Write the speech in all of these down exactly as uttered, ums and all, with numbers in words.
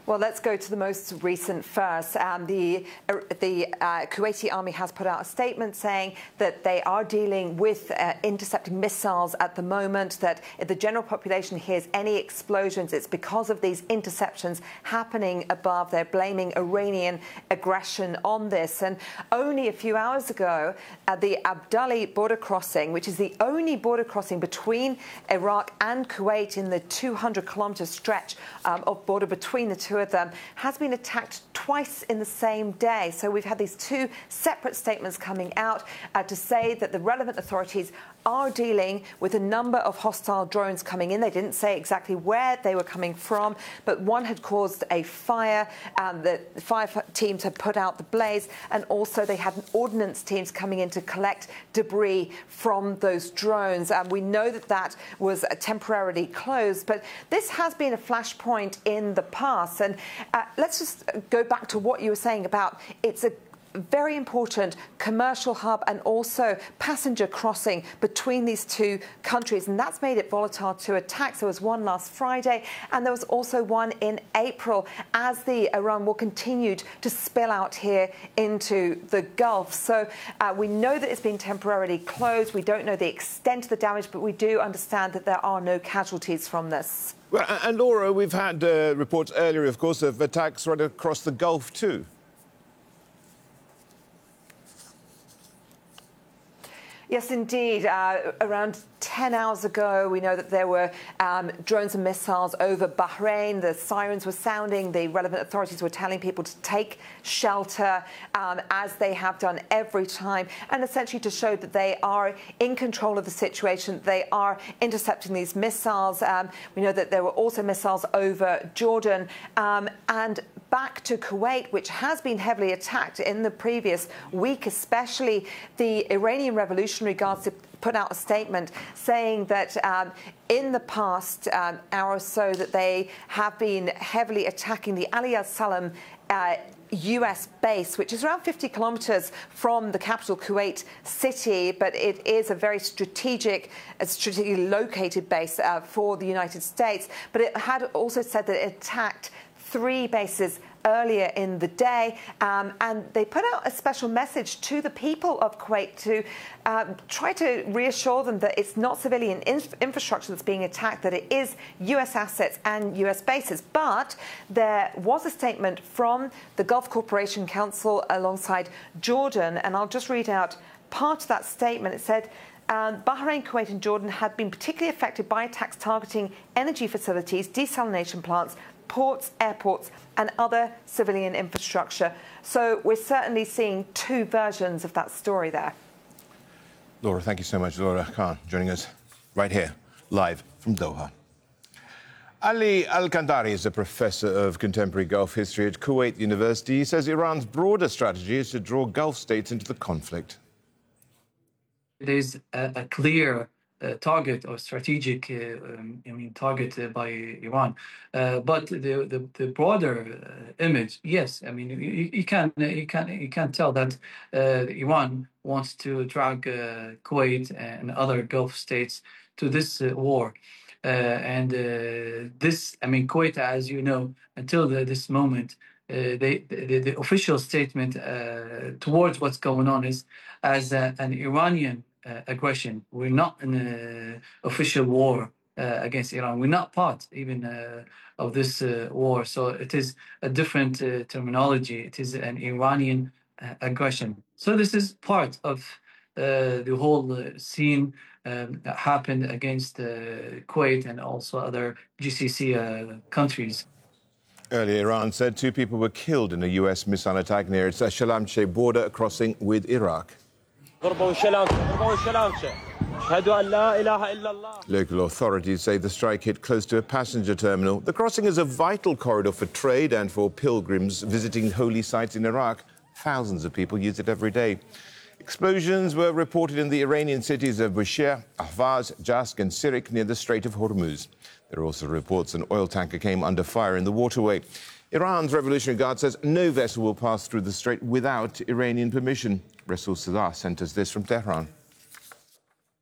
Well, let's go to the most recent first. Um, the uh, the uh, Kuwaiti army has put out a statement saying that they are dealing with uh, intercepting missiles at the moment, that if the general population hears any explosions, it's because of these interceptions happening above. They're blaming Iranian aggression on this. And only a few hours ago, at the Abdali border crossing, which is the only border crossing between Iraq and Kuwait in the two hundred kilometre stretch um, of border between the two of them, has been attacked twice in the same day. So we've had these two separate statements coming out uh, to say that the relevant authorities are dealing with a number of hostile drones coming in. They didn't say exactly where they were coming from, but one had caused a fire. Um, the fire teams had put out the blaze, and also they had ordnance teams coming in to collect debris from those drones. And we know that that was uh, temporarily closed, but this has been a flashpoint in the past. And uh, let's just go back to what you were saying about it's a very important commercial hub and also passenger crossing between these two countries, and that's made it volatile to attacks. There was one last Friday, and there was also one in April as the Iran war continued to spill out here into the Gulf. So uh, we know that it's been temporarily closed. We don't know the extent of the damage, but we do understand that there are no casualties from this. Well, and Laura, we've had uh, reports earlier, of course, of attacks right across the Gulf too. Yes, indeed. Uh, around ten hours ago, we know that there were um, drones and missiles over Bahrain. The sirens were sounding. The relevant authorities were telling people to take shelter, um, as they have done every time, and essentially to show that they are in control of the situation. They are intercepting these missiles. Um, we know that there were also missiles over Jordan um, and back to Kuwait, which has been heavily attacked in the previous week, especially. The Iranian Revolutionary Guards put out a statement saying that um, in the past um, hour or so that they have been heavily attacking the Ali al-Salam uh, U S base, which is around fifty kilometres from the capital, Kuwait City, but it is a very strategic, a strategically located base uh, for the United States. But it had also said that it attacked three bases earlier in the day, um, and they put out a special message to the people of Kuwait to um, try to reassure them that it's not civilian inf infrastructure that's being attacked, that it is U S assets and U S bases. But there was a statement from the Gulf Cooperation Council alongside Jordan, and I'll just read out part of that statement. It said, Um, Bahrain, Kuwait and Jordan had been particularly affected by attacks targeting energy facilities, desalination plants, ports, airports and other civilian infrastructure. So we're certainly seeing two versions of that story there. Laura, thank you so much. Laura Khan joining us right here, live from Doha. Ali Al-Kandari is a professor of contemporary Gulf history at Kuwait University. He says Iran's broader strategy is to draw Gulf states into the conflict. It is a, a clear uh, target or strategic, uh, um, I mean, target uh, by Iran. Uh, but the, the the broader uh, image, yes, I mean, you, you can you can you can tell that uh, Iran wants to drag uh, Kuwait and other Gulf states to this uh, war. Uh, and uh, this, I mean, Kuwait, as you know, until the, this moment, uh, they, the, the official statement uh, towards what's going on is as a, an Iranian uh, aggression. We're not in an official war uh, against Iran. We're not part even uh, of this uh, war. So it is a different uh, terminology. It is an Iranian uh, aggression. So this is part of uh, the whole uh, scene Um, that happened against uh, Kuwait and also other G C C uh, countries. Earlier, Iran said two people were killed in a U S missile attack near its Shalamche border crossing with Iraq. Local authorities say the strike hit close to a passenger terminal. The crossing is a vital corridor for trade and for pilgrims visiting holy sites in Iraq. Thousands of people use it every day. Explosions were reported in the Iranian cities of Bushehr, Ahvaz, Jask and Sirik near the Strait of Hormuz. There are also reports an oil tanker came under fire in the waterway. Iran's Revolutionary Guard says no vessel will pass through the strait without Iranian permission. Rasul Sadar sent us this from Tehran.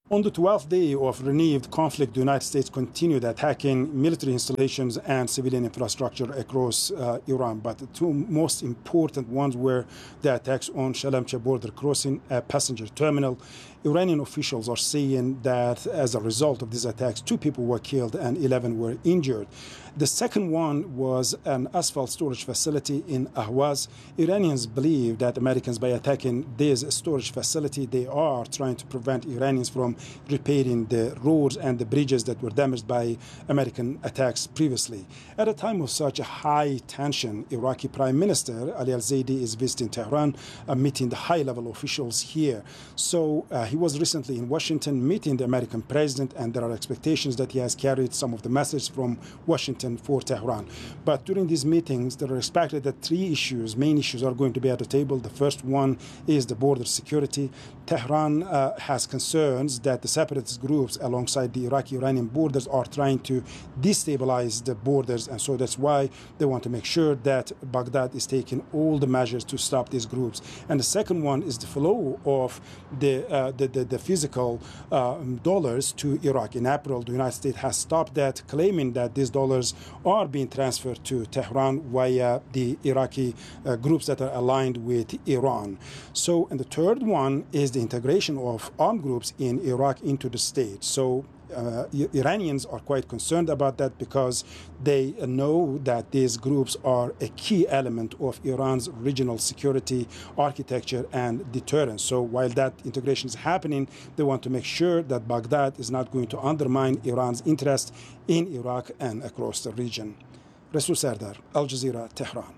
On the twelfth day of renewed conflict, the United States continued attacking military installations and civilian infrastructure across uh, Iran. But the two most important ones were the attacks on Shalamcha border crossing, a passenger terminal. Iranian officials are saying that as a result of these attacks, two people were killed and eleven were injured. The second one was an asphalt storage facility in Ahwaz. Iranians believe that Americans, by attacking this storage facility, they are trying to prevent Iranians from repairing the roads and the bridges that were damaged by American attacks previously. At a time of such a high tension, Iraqi Prime Minister Ali al-Zaidi is visiting Tehran, uh, meeting the high-level officials here. So uh, he was recently in Washington meeting the American president, and there are expectations that he has carried some of the message from Washington for Tehran. But during these meetings, there are expected that three issues, main issues, are going to be at the table. The first one is the border security. Tehran uh, has concerns that the separatist groups alongside the Iraqi-Iranian borders are trying to destabilize the borders, and so that's why they want to make sure that Baghdad is taking all the measures to stop these groups. And the second one is the flow of the uh, the, the, the physical uh, dollars to Iraq. In April, the United States has stopped that, claiming that these dollars are being transferred to Tehran via the Iraqi uh, groups that are aligned with Iran. So, and the third one is the integration of armed groups in Iraq into the state. So uh, Iranians are quite concerned about that because they know that these groups are a key element of Iran's regional security architecture and deterrence. So while that integration is happening, they want to make sure that Baghdad is not going to undermine Iran's interest in Iraq and across the region. Rasul Sardar, Al Jazeera, Tehran.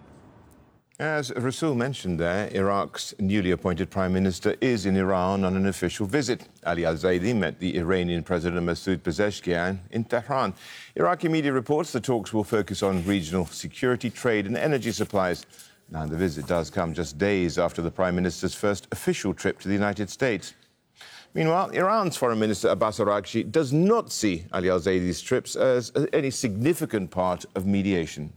As Rasul mentioned there, Iraq's newly appointed Prime Minister is in Iran on an official visit. Ali al-Zaidi met the Iranian President Masoud Pezeshkian in Tehran. Iraqi media reports the talks will focus on regional security, trade and energy supplies. Now, the visit does come just days after the Prime Minister's first official trip to the United States. Meanwhile, Iran's Foreign Minister Abbas Araghchi does not see Ali al-Zaidi's trips as any significant part of mediation.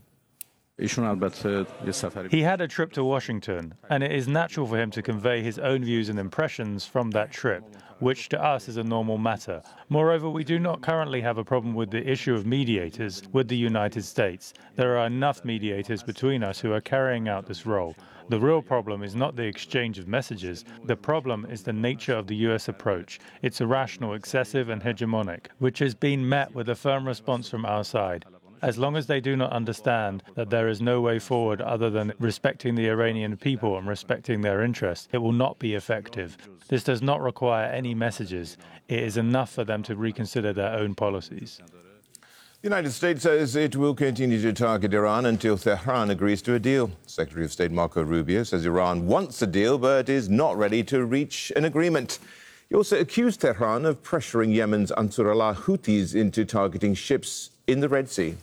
He had a trip to Washington, and it is natural for him to convey his own views and impressions from that trip, which to us is a normal matter. Moreover, we do not currently have a problem with the issue of mediators with the United States. There are enough mediators between us who are carrying out this role. The real problem is not the exchange of messages. The problem is the nature of the U S approach. It's irrational, excessive, and hegemonic, which has been met with a firm response from our side. As long as they do not understand that there is no way forward other than respecting the Iranian people and respecting their interests, it will not be effective. This does not require any messages. It is enough for them to reconsider their own policies. The United States says it will continue to target Iran until Tehran agrees to a deal. Secretary of State Marco Rubio says Iran wants a deal but is not ready to reach an agreement. He also accused Tehran of pressuring Yemen's Ansar Allah Houthis into targeting ships in the Red Sea.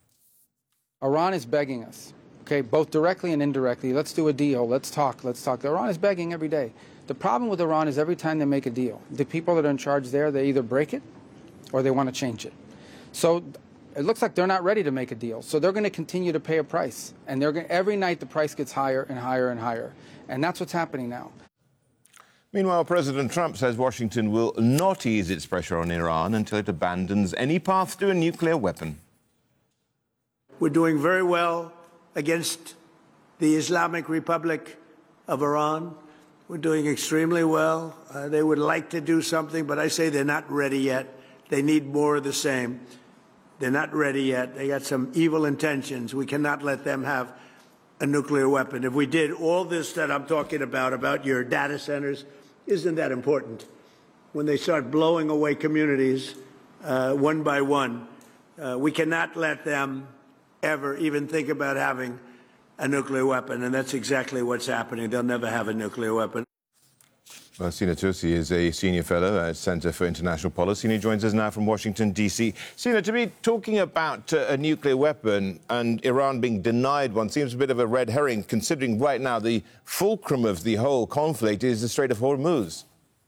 Iran is begging us, okay, both directly and indirectly, let's do a deal, let's talk, let's talk. Iran is begging every day. The problem with Iran is every time they make a deal, the people that are in charge there, they either break it or they want to change it. So it looks like they're not ready to make a deal. So they're going to continue to pay a price. And they're going, every night the price gets higher and higher and higher. And that's what's happening now. Meanwhile, President Trump says Washington will not ease its pressure on Iran until it abandons any path to a nuclear weapon. We're doing very well against the Islamic Republic of Iran. We're doing extremely well. Uh, they would like to do something, but I say they're not ready yet. They need more of the same. They're not ready yet. They got some evil intentions. We cannot let them have a nuclear weapon. If we did all this that I'm talking about, about your data centers, isn't that important? When they start blowing away communities uh, one by one, uh, we cannot let them ever even think about having a nuclear weapon, and that's exactly what's happening. They'll never have a nuclear weapon. Well, Sina Tursi is a senior fellow at Center for International Policy, and he joins us now from Washington, D C. Sina, to be talking about uh, a nuclear weapon and Iran being denied one seems a bit of a red herring, considering right now the fulcrum of the whole conflict is the Strait of Hormuz.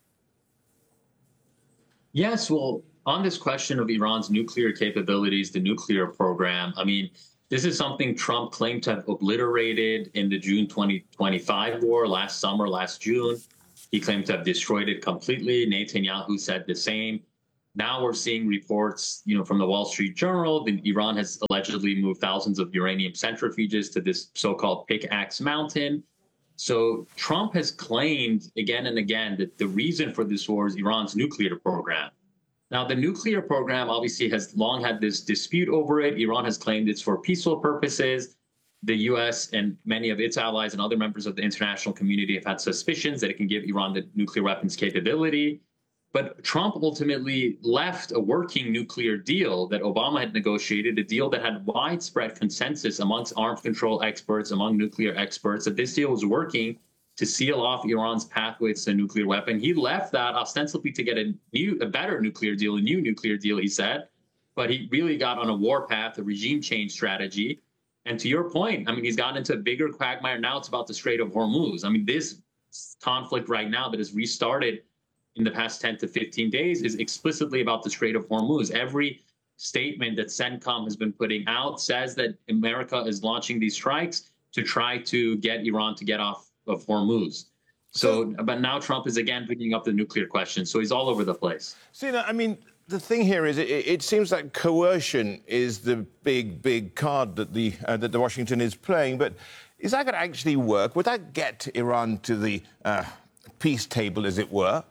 Yes, well, on this question of Iran's nuclear capabilities, the nuclear program, I mean, this is something Trump claimed to have obliterated in the June twenty twenty-five war, last summer, last June. He claimed to have destroyed it completely. Netanyahu said the same. Now we're seeing reports, you know, from the Wall Street Journal that Iran has allegedly moved thousands of uranium centrifuges to this so-called Pickaxe Mountain. So Trump has claimed again and again that the reason for this war is Iran's nuclear program. Now, the nuclear program obviously has long had this dispute over it. Iran has claimed it's for peaceful purposes. The U S and many of its allies and other members of the international community have had suspicions that it can give Iran the nuclear weapons capability. But Trump ultimately left a working nuclear deal that Obama had negotiated, a deal that had widespread consensus amongst arms control experts, among nuclear experts, that this deal was working to seal off Iran's pathway to a nuclear weapon. He left that ostensibly to get a new, a better nuclear deal, a new nuclear deal, he said. But he really got on a war path, a regime change strategy. And to your point, I mean, he's gotten into a bigger quagmire. Now it's about the Strait of Hormuz. I mean, this conflict right now that has restarted in the past ten to fifteen days is explicitly about the Strait of Hormuz. Every statement that CENTCOM has been putting out says that America is launching these strikes to try to get Iran to get off of Hormuz. So, but now Trump is again picking up the nuclear question. So he's all over the place. See, I mean, the thing here is, it, it seems like coercion is the big, big card that the uh, that the Washington is playing. But is that going to actually work? Would that get Iran to the uh, peace table, as it were?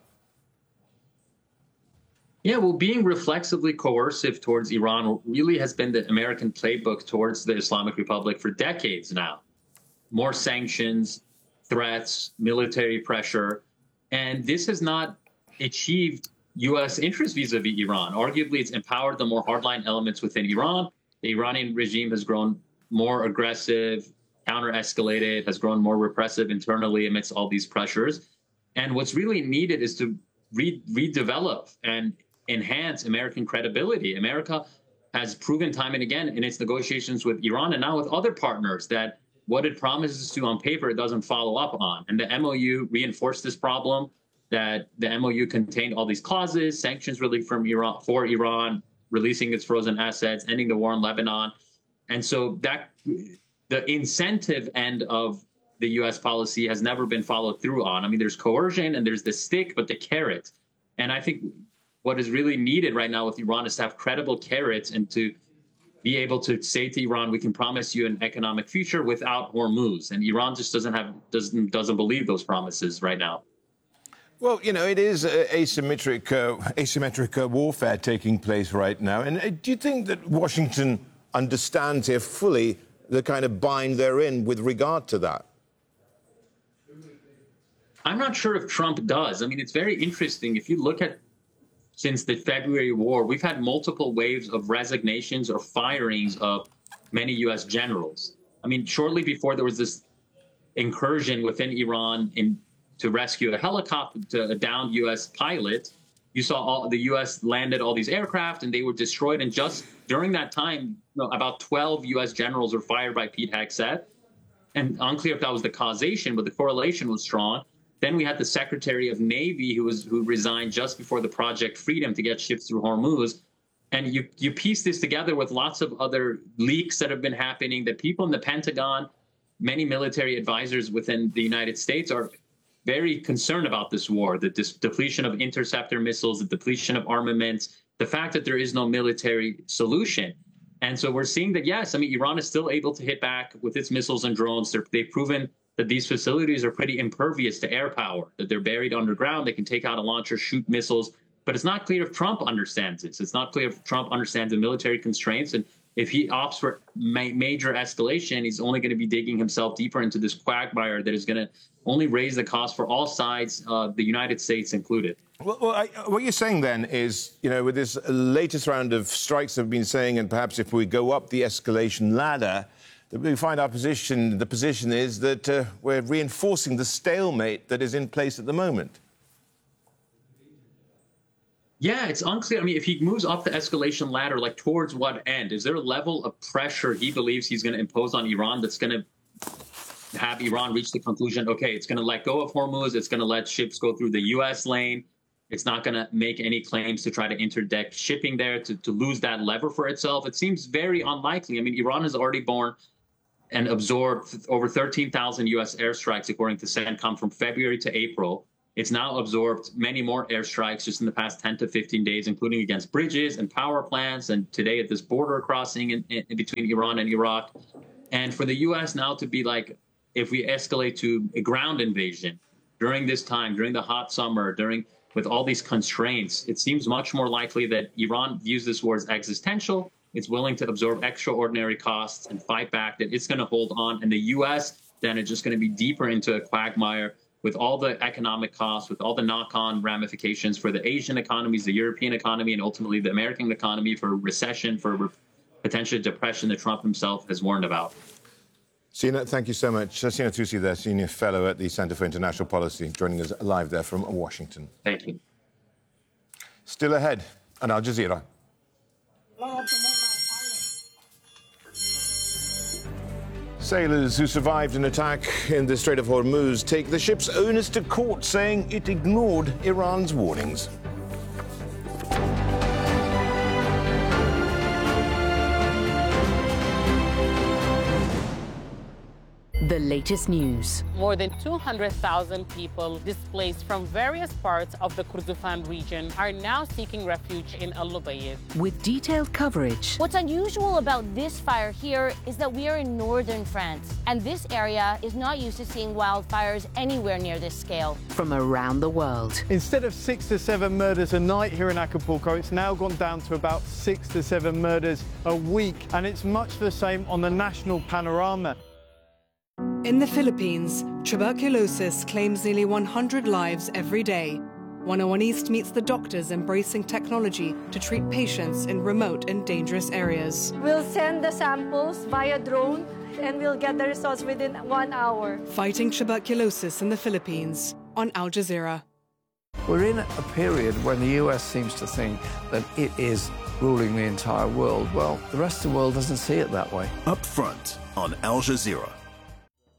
Yeah, well, being reflexively coercive towards Iran really has been the American playbook towards the Islamic Republic for decades now. More sanctions, threats, military pressure, and this has not achieved U S interests vis-a-vis Iran. Arguably, it's empowered the more hardline elements within Iran. The Iranian regime has grown more aggressive, counter-escalated, has grown more repressive internally amidst all these pressures. And what's really needed is to re- redevelop and enhance American credibility. America has proven time and again in its negotiations with Iran and now with other partners that what it promises to on paper, it doesn't follow up on. And the M O U reinforced this problem, that the M O U contained all these clauses, sanctions relief from Iran for Iran, releasing its frozen assets, ending the war in Lebanon. And so that the incentive end of the U S policy has never been followed through on. I mean, there's coercion and there's the stick, but the carrot. And I think what is really needed right now with Iran is to have credible carrots and to be able to say to Iran, we can promise you an economic future without Hormuz. And Iran just doesn't have doesn't doesn't believe those promises right now. Well, you know, it is uh, asymmetric, uh, asymmetric uh, warfare taking place right now. And uh, do you think that Washington understands here fully the kind of bind they're in with regard to that? I'm not sure if Trump does. I mean, it's very interesting. If you look at since the February war, we've had multiple waves of resignations or firings of many U S generals. I mean, shortly before there was this incursion within Iran in to rescue a helicopter, to a downed U S pilot, you saw all the U S landed all these aircraft and they were destroyed. And just during that time, you know, about twelve U S generals were fired by Pete Hegseth. And unclear if that was the causation, but the correlation was strong. Then we had the Secretary of Navy who was who resigned just before the Project Freedom to get ships through Hormuz. And you, you piece this together with lots of other leaks that have been happening, that people in the Pentagon, many military advisors within the United States are very concerned about this war, the dis- depletion of interceptor missiles, the depletion of armaments, the fact that there is no military solution. And so we're seeing that, yes, I mean, Iran is still able to hit back with its missiles and drones. They're, they've proven that these facilities are pretty impervious to air power, that they're buried underground. They can take out a launcher, shoot missiles. But it's not clear if Trump understands this. It's not clear if Trump understands the military constraints. And if he opts for ma- major escalation, he's only going to be digging himself deeper into this quagmire that is going to only raise the cost for all sides, uh, the United States included. Well, well I, what you're saying then is, you know, with this latest round of strikes I've been saying, and perhaps if we go up the escalation ladder, that we find our position, the position is that uh, we're reinforcing the stalemate that is in place at the moment. Yeah, it's unclear. I mean, if he moves up the escalation ladder, like towards what end? Is there a level of pressure he believes he's going to impose on Iran that's going to have Iran reach the conclusion, okay, it's going to let go of Hormuz, it's going to let ships go through the U S lane, it's not going to make any claims to try to interdict shipping there, to, to lose that lever for itself? It seems very unlikely. I mean, Iran has already borne and absorbed over thirteen thousand U S airstrikes, according to CENTCOM, from February to April It's now absorbed many more airstrikes just in the past ten to fifteen days, including against bridges and power plants, and today at this border crossing in, in between Iran and Iraq. And for the U S now to be like, if we escalate to a ground invasion during this time, during the hot summer, during with all these constraints, it seems much more likely that Iran views this war as existential. It's willing to absorb extraordinary costs and fight back, that it's going to hold on. And the U S then is just going to be deeper into a quagmire with all the economic costs, with all the knock-on ramifications for the Asian economies, the European economy, and ultimately the American economy, for recession, for potential depression that Trump himself has warned about. Sina, thank you so much. Sina Tusi there, Senior Fellow at the Center for International Policy, joining us live there from Washington. Thank you. Still ahead on Al Jazeera. Sailors who survived an attack in the Strait of Hormuz take the ship's owners to court, saying it ignored Iran's warnings. The latest news. More than two hundred thousand people displaced from various parts of the Kordofan region are now seeking refuge in Al Lubayid. With detailed coverage. What's unusual about this fire here is that we are in northern France, and this area is not used to seeing wildfires anywhere near this scale. From around the world. Instead of six to seven murders a night here in Acapulco, it's now gone down to about six to seven murders a week, and it's much the same on the national panorama. In the Philippines, tuberculosis claims nearly one hundred lives every day. one oh one East meets the doctors embracing technology to treat patients in remote and dangerous areas. We'll send the samples via drone and we'll get the results within one hour. Fighting tuberculosis in the Philippines on Al Jazeera. We're in a period when the U S seems to think that it is ruling the entire world. Well, the rest of the world doesn't see it that way. Up front on Al Jazeera.